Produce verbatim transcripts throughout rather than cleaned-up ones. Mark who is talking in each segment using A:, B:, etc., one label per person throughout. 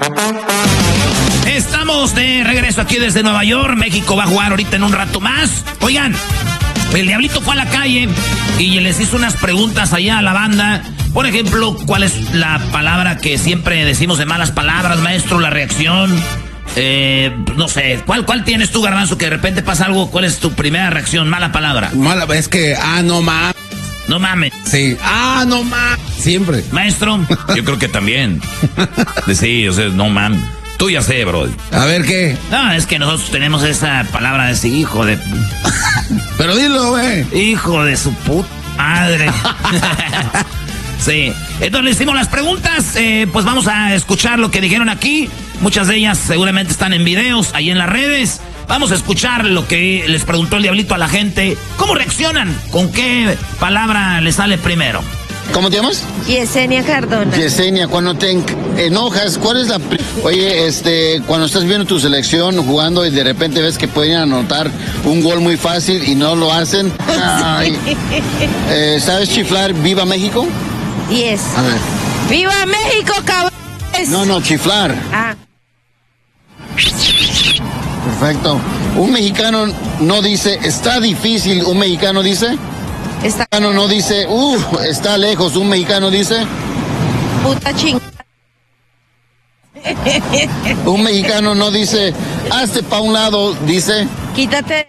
A: Estamos de regreso aquí desde Nueva York. México va a jugar ahorita en un rato más. Oigan, el Diablito fue a la calle y les hizo unas preguntas allá a la banda. Por ejemplo, ¿cuál es la palabra que siempre decimos de malas palabras, maestro? La reacción. Eh, no sé, ¿cuál, cuál tienes tú, Garbanzo, que de repente pasa algo? ¿Cuál es tu primera reacción? Mala palabra.
B: Mala, es que, ah, no mames.
A: No mames.
B: Sí. Ah, no mames. Siempre.
A: Maestro.
C: Yo creo que también. Sí, o sea, no mames. Tú ya sé, bro.
B: A ver, ¿qué?
A: No, es que nosotros tenemos esa palabra de ese hijo de...
B: Pero dilo, güey.
A: Hijo de su puta madre. Sí. Entonces le hicimos las preguntas. Eh, pues vamos a escuchar lo que dijeron aquí. Muchas de ellas seguramente están en videos, ahí en las redes. Vamos a escuchar lo que les preguntó el Diablito a la gente. ¿Cómo reaccionan? ¿Con qué palabra les sale primero?
D: ¿Cómo te llamas?
E: Yesenia Cardona.
D: Yesenia, cuando te enojas, ¿cuál es la... Pri- Oye, este, cuando estás viendo tu selección jugando y de repente ves que pueden anotar un gol muy fácil y no lo hacen. Ay. Eh, ¿Sabes chiflar Viva México?
E: Yes.
D: A ver.
E: ¡Viva México, cabrones!
D: No, no, chiflar.
E: Ah.
D: Perfecto. Un mexicano no dice, está difícil, un mexicano dice...
E: Está...
D: Un mexicano no dice, uh, está lejos, un mexicano dice...
E: Puta ching...
D: Un mexicano no dice, hazte pa' un lado, dice...
E: Quítate...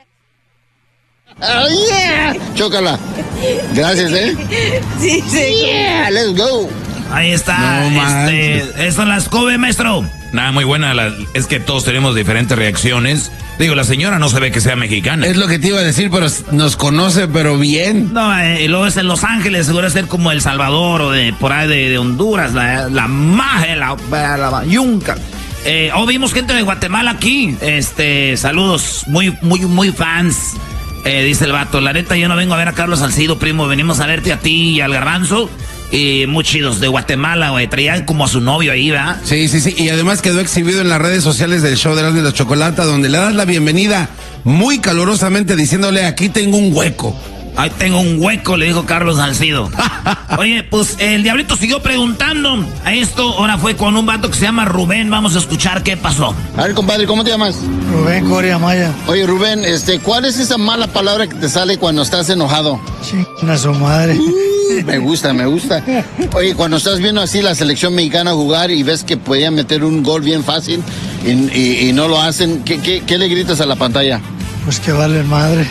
D: Oh, yeah. Chócala. Gracias, ¿eh?
E: Sí, sí.
D: Yeah, let's go.
A: Ahí está.
B: No,
A: este, ¿Eso las cobe, maestro?
C: Nada, muy buena. La, es que todos tenemos diferentes reacciones. Digo, la señora no se ve que sea mexicana.
B: Es lo que te iba a decir, pero nos conoce, pero bien.
A: No, eh, y luego es en Los Ángeles, seguro ser como El Salvador o de por ahí de, de Honduras, la, la maje, la, la, la yunca. Eh, oh, vimos gente de Guatemala aquí. Este, saludos, muy, muy, muy fans. Eh, dice el vato, la neta, yo no vengo a ver a Carlos Salcido, primo, venimos a verte a ti y al Garbanzo. Y muy chidos, de Guatemala, güey, traían como a su novio ahí, ¿verdad?
B: Sí, sí, sí, y además quedó exhibido en las redes sociales del show de Erasmo y la Chocolata, donde le das la bienvenida muy calurosamente diciéndole, aquí tengo un hueco.
A: Ahí tengo un hueco, le dijo Carlos Salcido. Oye, pues el Diablito siguió preguntando a esto, ahora fue con un vato que se llama Rubén, vamos a escuchar qué pasó.
D: A ver, compadre, ¿cómo te llamas?
F: Rubén Coria Maya.
D: Oye, Rubén, este, ¿cuál es esa mala palabra que te sale cuando estás enojado?
F: Chingada su madre.
D: Uh, me gusta, me gusta. Oye, cuando estás viendo así la selección mexicana jugar y ves que podían meter un gol bien fácil y, y, y no lo hacen, ¿qué, qué, qué le gritas a la pantalla?
F: Pues que vale madre.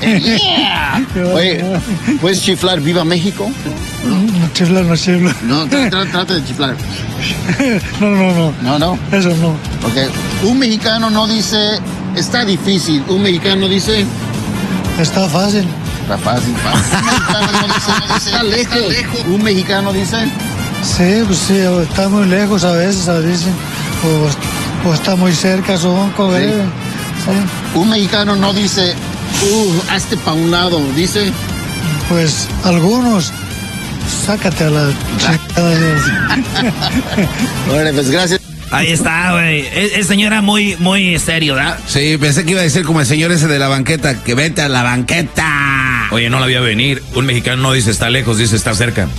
D: Yeah. Oye, ¿puedes chiflar Viva México?
F: No chifla, no chifla.
D: No, trata, trata de chiflar.
F: No, no, no.
D: No, no.
F: Eso no.
D: Ok. Un mexicano no dice, está difícil. Un mexicano dice...
F: Está fácil.
D: Está fácil, fácil. Un mexicano no dice, está lejos. Un mexicano dice...
F: Sí, pues sí, está muy lejos a veces, a veces. O, o está muy cerca, son
D: Sí.
F: Sí.
D: Un mexicano no dice, uh, hazte pa' un lado, dice...
F: Pues algunos, sácate a la chingada.
D: Bueno, pues gracias.
A: Ahí está, güey. Es, es señora muy, muy serio, ¿verdad?
B: Sí, pensé que iba a decir como el señor ese de la banqueta, que vete a la banqueta.
C: Oye, no la vi a venir. Un mexicano no dice está lejos, dice está cerca.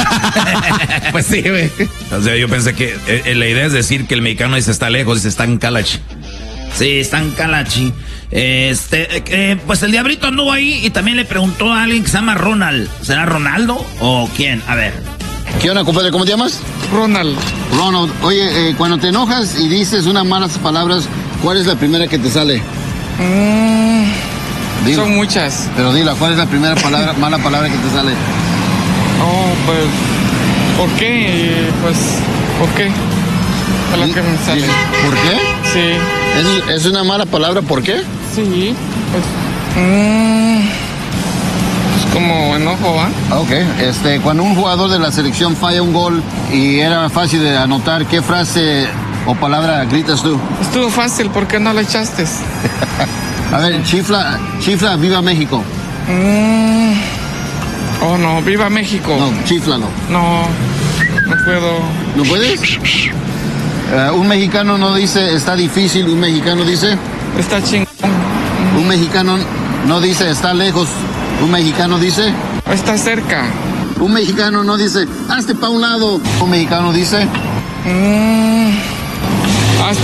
B: Pues sí, güey.
C: O sea, yo pensé que eh, la idea es decir que el mexicano dice está lejos, dice está en Calach.
A: Sí, está en Calachi. Este, eh, pues el Diablito anduvo ahí y también le preguntó a alguien que se llama Ronald. ¿Será Ronaldo o quién? A ver.
D: ¿Qué onda, compadre? ¿Cómo te llamas?
F: Ronald.
D: Ronald. Oye, eh, cuando te enojas y dices unas malas palabras, ¿cuál es la primera que te sale?
G: Mm,
D: Dila.
G: son muchas.
D: Pero dila, ¿cuál es la primera palabra, mala palabra que te sale?
G: Oh, pues, ¿por qué? Pues, ¿por qué? Es lo que me sale.
D: ¿Por qué?
G: Sí,
D: ¿Es, es una mala palabra? ¿Por qué?
G: sí, pues, mm, pues como enojo, ¿va?
D: Ok, este, cuando un jugador de la selección falla un gol y era fácil de anotar, ¿qué frase o palabra gritas tú?
G: Estuvo fácil, ¿por qué no le echaste?
D: A ver, chifla, chifla, Viva México.
G: Mm, oh, no, viva México.
D: No, chiflalo.
G: No, no puedo.
D: ¿No puedes? Uh, un mexicano no dice está difícil, un mexicano dice...
G: Está chingón.
D: Un mexicano no dice está lejos, un mexicano dice...
G: Está cerca.
D: Un mexicano no dice hazte pa' un lado, un mexicano dice...
G: Mm,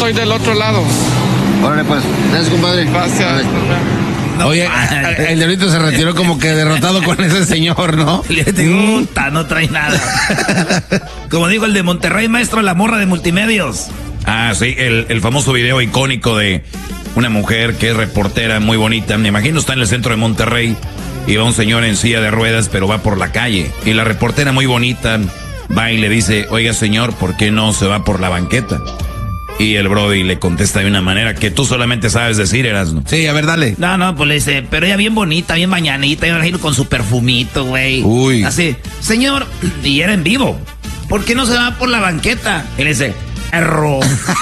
G: estoy del otro lado.
D: Órale, pues. Gracias, compadre.
G: Gracias.
D: Órale.
A: No,
B: Oye, el diablito se retiró como que derrotado con ese señor, ¿no?
A: Le digo, puta, no trae nada. Como dijo el de Monterrey, maestro, la morra de multimedios.
C: Ah, sí, el, el famoso video icónico de una mujer que es reportera muy bonita. Me imagino está en el centro de Monterrey y va un señor en silla de ruedas, pero va por la calle. Y la reportera muy bonita va y le dice, oiga señor, ¿por qué no se va por la banqueta? Y el brody le contesta de una manera que tú solamente sabes decir, Erasmo.
B: Sí, a ver, dale.
A: No, no, pues le dice, pero ella bien bonita, bien mañanita, iba a ir con su perfumito, güey.
B: Uy.
A: Así, señor, y era en vivo, ¿por qué no se va por la banqueta? Y le dice, erro.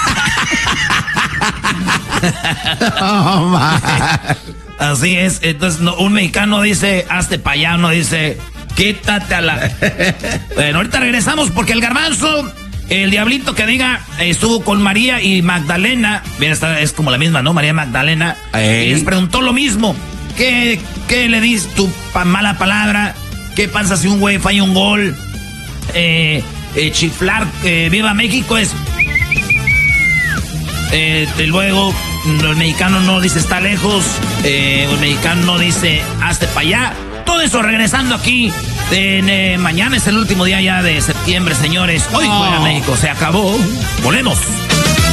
B: Oh, man.
A: Así es, entonces no, un mexicano dice, hazte pa' allá, uno dice, quítate a la... Bueno, ahorita regresamos porque el garbanzo... El diablito que diga, estuvo con María y Magdalena, bien, esta es como la misma, ¿no? María Magdalena.
B: Ey.
A: Y les preguntó lo mismo. ¿Qué, qué le dices tu pa mala palabra? ¿Qué pasa si un güey falla un gol? Eh, eh, chiflar, eh, viva México es... Eh, y luego, el mexicano no dice está lejos, eh, el mexicano no dice hazte para allá. Todo eso regresando aquí. En, eh, mañana es el último día ya de septiembre, señores. Hoy juega
B: Oh.
A: México, se acabó. Volvemos.